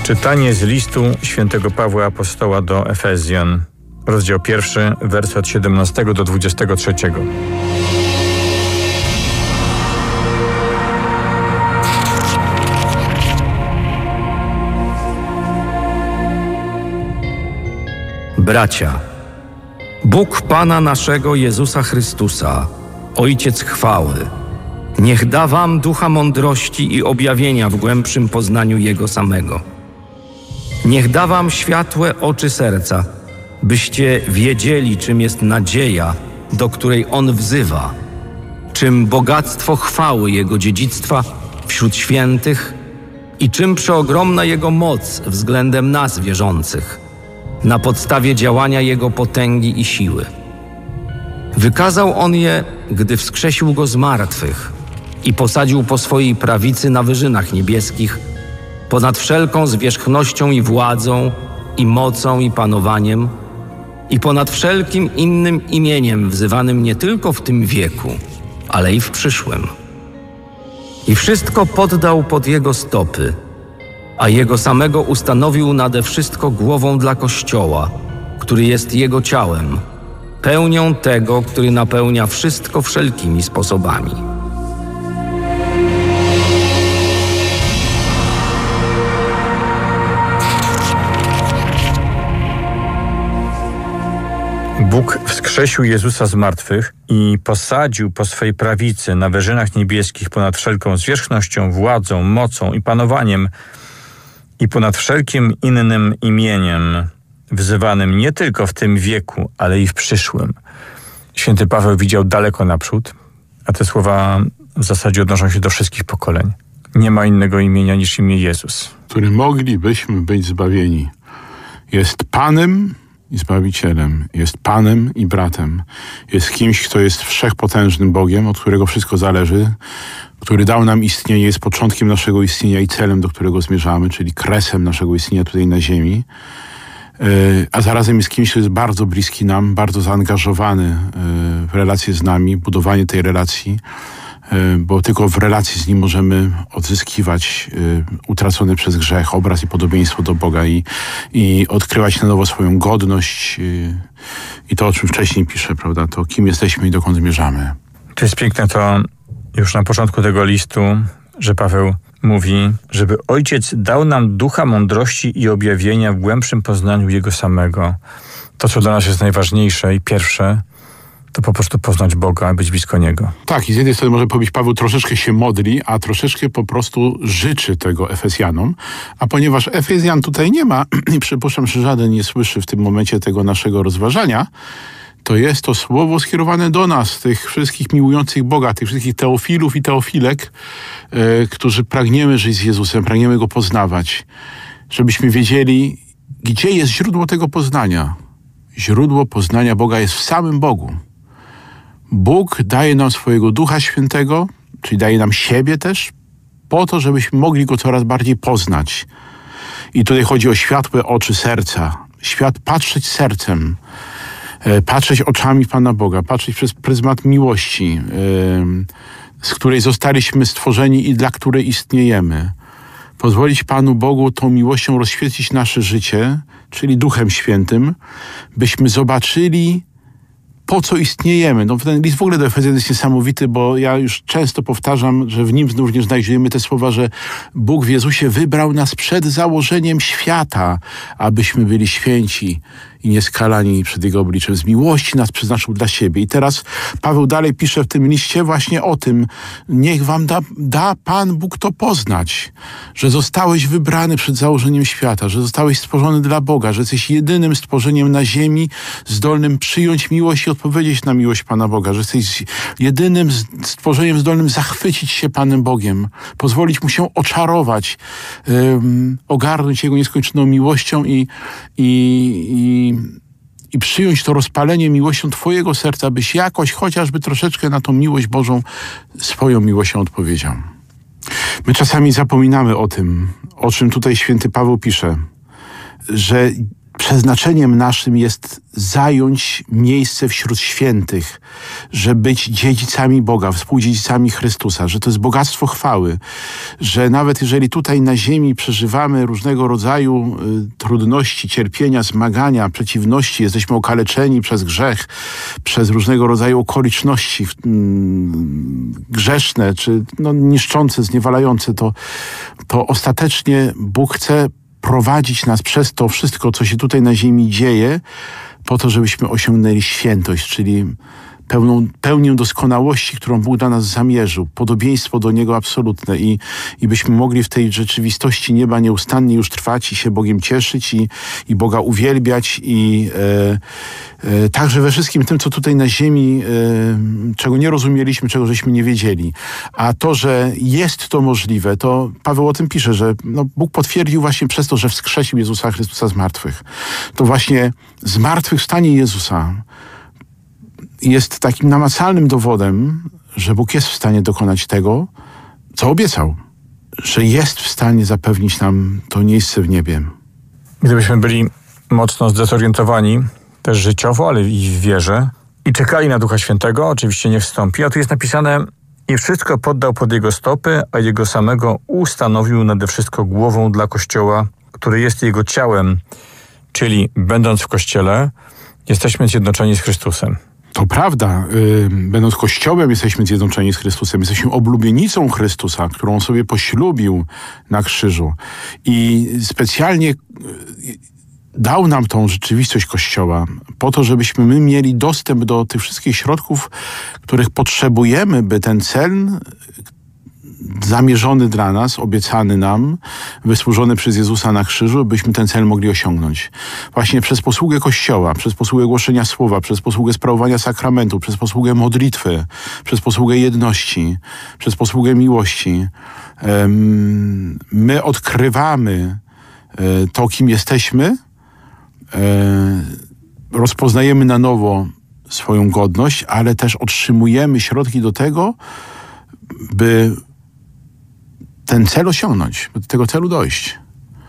Czytanie z listu świętego Pawła Apostoła do Efezjan, rozdział 1, wersy od 17 do 23. Bracia, Bóg Pana naszego Jezusa Chrystusa, Ojciec chwały, niech da wam ducha mądrości i objawienia w głębszym poznaniu Jego samego. Niech da wam światłe oczy serca, byście wiedzieli, czym jest nadzieja, do której On wzywa, czym bogactwo chwały Jego dziedzictwa wśród świętych i czym przeogromna Jego moc względem nas wierzących, na podstawie działania Jego potęgi i siły. Wykazał On je, gdy wskrzesił Go z martwych i posadził po swojej prawicy na wyżynach niebieskich, ponad wszelką zwierzchnością i władzą, i mocą, i panowaniem, i ponad wszelkim innym imieniem wzywanym nie tylko w tym wieku, ale i w przyszłym. I wszystko poddał pod Jego stopy, a Jego samego ustanowił nade wszystko głową dla Kościoła, który jest Jego ciałem, pełnią tego, który napełnia wszystko wszelkimi sposobami. Bóg wskrzesił Jezusa z martwych i posadził po swej prawicy na wyżynach niebieskich ponad wszelką zwierzchnością, władzą, mocą i panowaniem i ponad wszelkim innym imieniem, wzywanym nie tylko w tym wieku, ale i w przyszłym. Święty Paweł widział daleko naprzód, a te słowa w zasadzie odnoszą się do wszystkich pokoleń. Nie ma innego imienia niż imię Jezus, którym moglibyśmy być zbawieni. Jest Panem i Zbawicielem, jest Panem i bratem, jest kimś, kto jest wszechpotężnym Bogiem, od którego wszystko zależy, który dał nam istnienie, jest początkiem naszego istnienia i celem, do którego zmierzamy, czyli kresem naszego istnienia tutaj na ziemi, a zarazem jest kimś, kto jest bardzo bliski nam, bardzo zaangażowany w relacje z nami, budowanie tej relacji, bo tylko w relacji z Nim możemy odzyskiwać utracony przez grzech obraz i podobieństwo do Boga i odkrywać na nowo swoją godność i to, o czym wcześniej piszę, prawda, to kim jesteśmy i dokąd zmierzamy. To jest piękne to już na początku tego listu, że Paweł mówi, żeby Ojciec dał nam ducha mądrości i objawienia w głębszym poznaniu Jego samego. To, co dla nas jest najważniejsze i pierwsze, to po prostu poznać Boga, być blisko Niego. Tak, i z jednej strony może powiedzieć, Paweł troszeczkę się modli, a troszeczkę po prostu życzy tego Efezjanom, a ponieważ Efezjan tutaj nie ma i przypuszczam, że żaden nie słyszy w tym momencie tego naszego rozważania, to jest to słowo skierowane do nas, tych wszystkich miłujących Boga, tych wszystkich teofilów i teofilek, którzy pragniemy żyć z Jezusem, pragniemy Go poznawać, żebyśmy wiedzieli, gdzie jest źródło tego poznania. Źródło poznania Boga jest w samym Bogu. Bóg daje nam swojego Ducha Świętego, czyli daje nam siebie też, po to, żebyśmy mogli Go coraz bardziej poznać. I tutaj chodzi o światłe oczy serca. Patrzeć sercem, patrzeć oczami Pana Boga, patrzeć przez pryzmat miłości, z której zostaliśmy stworzeni i dla której istniejemy. Pozwolić Panu Bogu tą miłością rozświecić nasze życie, czyli Duchem Świętym, byśmy zobaczyli, po co istniejemy. No, ten list w ogóle do Efezjan jest niesamowity, bo ja już często powtarzam, że w nim również znajdziemy te słowa, że Bóg w Jezusie wybrał nas przed założeniem świata, abyśmy byli święci i nieskalani przed Jego obliczem. Z miłości nas przeznaczył dla siebie. I teraz Paweł dalej pisze w tym liście właśnie o tym, niech wam da Pan Bóg to poznać, że zostałeś wybrany przed założeniem świata, że zostałeś stworzony dla Boga, że jesteś jedynym stworzeniem na ziemi zdolnym przyjąć miłość i odpowiedzieć na miłość Pana Boga, że jesteś jedynym stworzeniem zdolnym zachwycić się Panem Bogiem, pozwolić Mu się oczarować, ogarnąć Jego nieskończoną miłością i przyjąć to rozpalenie miłością Twojego serca, byś jakoś chociażby troszeczkę na tą miłość Bożą swoją miłością odpowiedział. My czasami zapominamy o tym, o czym tutaj święty Paweł pisze, że przeznaczeniem naszym jest zająć miejsce wśród świętych, że być dziedzicami Boga, współdziedzicami Chrystusa, że to jest bogactwo chwały, że nawet jeżeli tutaj na ziemi przeżywamy różnego rodzaju trudności, cierpienia, zmagania, przeciwności, jesteśmy okaleczeni przez grzech, przez różnego rodzaju okoliczności grzeszne, czy niszczące, zniewalające, to ostatecznie Bóg chce prowadzić nas przez to wszystko, co się tutaj na ziemi dzieje, po to, żebyśmy osiągnęli świętość, czyli pełnię doskonałości, którą Bóg dla nas zamierzył, podobieństwo do Niego absolutne i byśmy mogli w tej rzeczywistości nieba nieustannie już trwać i się Bogiem cieszyć i Boga uwielbiać i także we wszystkim tym, co tutaj na ziemi, czego nie rozumieliśmy, czego żeśmy nie wiedzieli. A to, że jest to możliwe, to Paweł o tym pisze, że Bóg potwierdził właśnie przez to, że wskrzesił Jezusa Chrystusa z martwych. To właśnie zmartwychwstanie Jezusa jest takim namacalnym dowodem, że Bóg jest w stanie dokonać tego, co obiecał. Że jest w stanie zapewnić nam to miejsce w niebie. Gdybyśmy byli mocno zdezorientowani, też życiowo, ale i w wierze, i czekali na Ducha Świętego, oczywiście nie wstąpi, a tu jest napisane: i wszystko poddał pod Jego stopy, a Jego samego ustanowił nade wszystko głową dla Kościoła, który jest Jego ciałem, czyli będąc w Kościele, jesteśmy zjednoczeni z Chrystusem. To prawda, będąc Kościołem jesteśmy zjednoczeni z Chrystusem, jesteśmy oblubienicą Chrystusa, którą On sobie poślubił na krzyżu i specjalnie dał nam tą rzeczywistość Kościoła po to, żebyśmy my mieli dostęp do tych wszystkich środków, których potrzebujemy, by ten cel zamierzony dla nas, obiecany nam, wysłużony przez Jezusa na krzyżu, byśmy ten cel mogli osiągnąć. Właśnie przez posługę Kościoła, przez posługę głoszenia słowa, przez posługę sprawowania sakramentu, przez posługę modlitwy, przez posługę jedności, przez posługę miłości. My odkrywamy to, kim jesteśmy, rozpoznajemy na nowo swoją godność, ale też otrzymujemy środki do tego, by ten cel osiągnąć, by do tego celu dojść.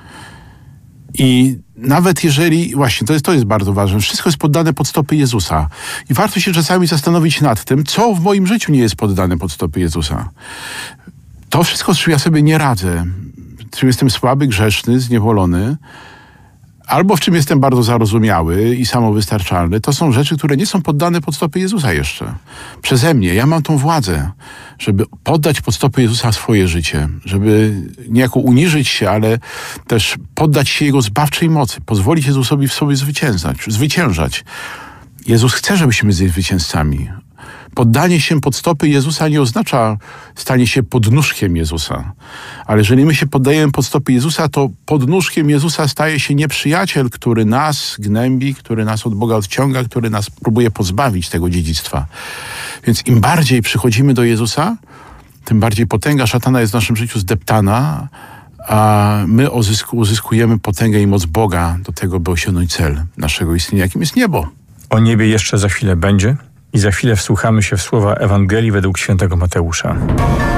I nawet jeżeli, właśnie, to jest bardzo ważne, wszystko jest poddane pod stopy Jezusa. I warto się czasami zastanowić nad tym, co w moim życiu nie jest poddane pod stopy Jezusa. To wszystko, z czym ja sobie nie radzę, w czym jestem słaby, grzeszny, zniewolony, albo w czym jestem bardzo zarozumiały i samowystarczalny, to są rzeczy, które nie są poddane pod stopy Jezusa jeszcze. Przeze mnie. Ja mam tą władzę, żeby poddać pod stopy Jezusa swoje życie, żeby niejako uniżyć się, ale też poddać się Jego zbawczej mocy, pozwolić Jezusowi w sobie zwyciężać. Jezus chce, żebyśmy byli zwycięzcami. Poddanie się pod stopy Jezusa nie oznacza stanie się podnóżkiem Jezusa. Ale jeżeli my się poddajemy pod stopy Jezusa, to podnóżkiem Jezusa staje się nieprzyjaciel, który nas gnębi, który nas od Boga odciąga, który nas próbuje pozbawić tego dziedzictwa. Więc im bardziej przychodzimy do Jezusa, tym bardziej potęga szatana jest w naszym życiu zdeptana, a my uzyskujemy potęgę i moc Boga do tego, by osiągnąć cel naszego istnienia, jakim jest niebo. O niebie jeszcze za chwilę będzie i za chwilę wsłuchamy się w słowa Ewangelii według świętego Mateusza.